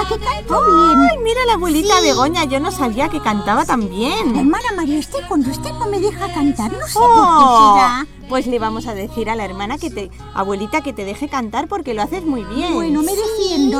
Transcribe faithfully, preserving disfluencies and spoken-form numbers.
que canto bien. Ay, mira la abuelita Sí. Begoña, yo no sabía que cantaba tan bien. Hermana María Esther, cuando usted no me deja cantar, no sé por Oh, qué será. pues le vamos a decir a la hermana que te, abuelita, que te deje cantar porque lo haces muy bien. Bueno, me defiendo.